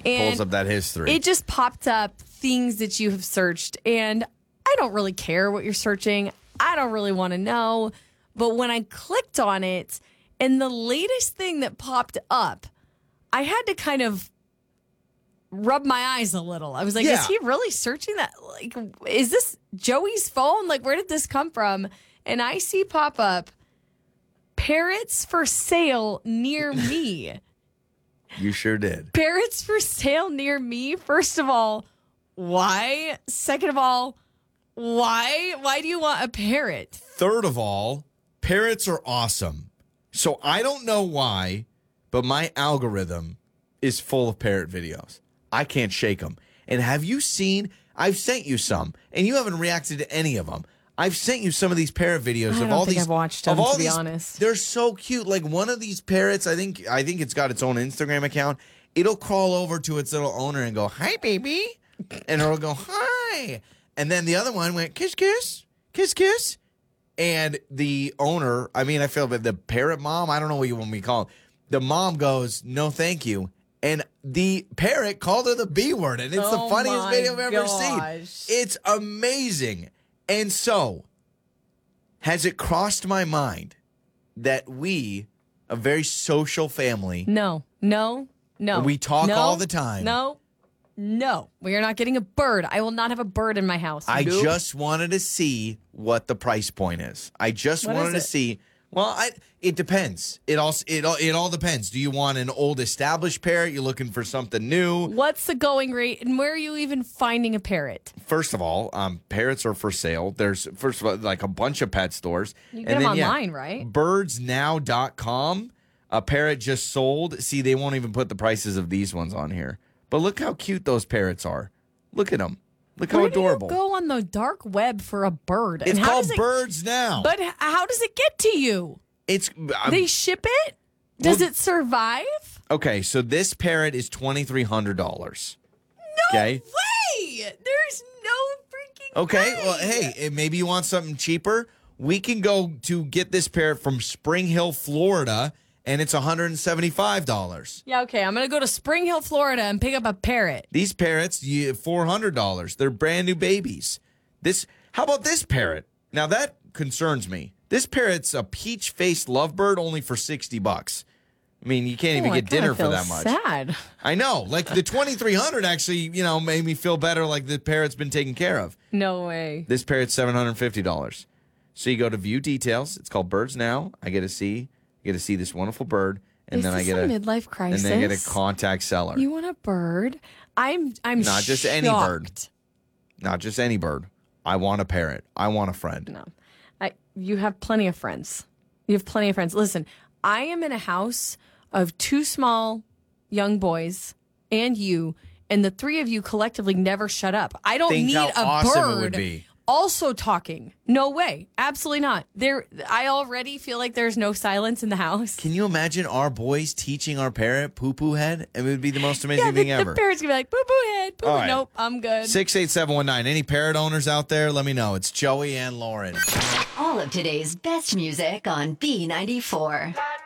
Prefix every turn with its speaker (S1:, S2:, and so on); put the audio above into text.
S1: And
S2: pulls up that history.
S1: it just popped up things that you have searched. And I don't really care what you're searching. I don't really want to know. But when I clicked on it and the latest thing that popped up, I had to kind of rub my eyes a little. I was like, is he really searching that? Like, is this Joey's phone? Like, where did this come from? And I see pop up parrots for sale near me.
S2: You sure did.
S1: Parrots for sale near me. First of all, why? Second of all, why? Why do you want a parrot?
S2: Third of all, parrots are awesome. So I don't know why, but my algorithm is full of parrot videos. I can't shake them. And have you seen? I've sent you some, and you haven't reacted to any of them. I've sent you some of these parrot videos
S1: I
S2: of
S1: don't
S2: all
S1: think
S2: these.
S1: I've watched them, to be honest.
S2: They're so cute. Like one of these parrots, I think it's got its own Instagram account. It'll crawl over to its little owner and go, "Hi, baby," and it'll go, "Hi." And then the other one went, "Kiss, kiss, kiss, kiss." And the owner, I mean, I feel bad. The parrot mom, I don't know what you want me to call it. The mom goes, "No, thank you." And the parrot called her the B word. And it's the funniest video I've ever seen. It's amazing. And so, has it crossed my mind that we, a very social family.
S1: No.
S2: We talk all the time.
S1: No. We are not getting a bird. I will not have a bird in my house.
S2: I just wanted to see what the price point is. I just wanted to see. Well, it depends. It all depends. Do you want an old established parrot? You're looking for something new?
S1: What's the going rate, and where are you even finding a parrot?
S2: First of all, parrots are for sale. There's first of all like a bunch of pet stores.
S1: You get them online, right?
S2: Birdsnow.com. A parrot just sold. See, they won't even put the prices of these ones on here. But look how cute those parrots are. Look at them. Look how adorable.
S1: Where do you go on the dark web for a bird?
S2: It's called Birds Now.
S1: But how does it get to you? They ship it? Does it survive?
S2: Okay, so this parrot is $2,300.
S1: No way! There's no freaking
S2: Okay,
S1: way.
S2: well, hey, maybe you want something cheaper? We can go to get this parrot from Spring Hill, Florida, and it's $175.
S1: Yeah, okay. I'm going to go to Spring Hill, Florida and pick up a parrot.
S2: These parrots, $400. They're brand new babies. How about this parrot? Now, that concerns me. This parrot's a peach-faced lovebird only for $60. I mean, you can't even get dinner for that much.
S1: Sad.
S2: I know. Like the 2,300 actually, made me feel better like the parrot's been taken care of.
S1: No way.
S2: This parrot's $750. So you go to view details. It's called Birds Now. I get to see this wonderful bird, and
S1: Is
S2: then
S1: this
S2: I get
S1: a midlife crisis?
S2: and then I get a contact seller.
S1: You want a bird? I'm
S2: Not just any bird.
S1: shocked.
S2: Not just any bird. I want a parrot. I want a friend.
S1: No. You have plenty of friends. Listen, I am in a house of two small young boys and you, and the three of you collectively never shut up. I don't
S2: Think
S1: need
S2: how
S1: a
S2: awesome
S1: bird
S2: it would be.
S1: also talking. No way. Absolutely not. I already feel like there's no silence in the house.
S2: Can you imagine our boys teaching our parrot poo-poo head? It would be the most amazing thing ever.
S1: The parents gonna be like, boo-boo head, boo-boo.
S2: Right.
S1: Nope, I'm good.
S2: 68719. Any parrot owners out there? Let me know. It's Joey and Lauren.
S3: All of today's best music on B94.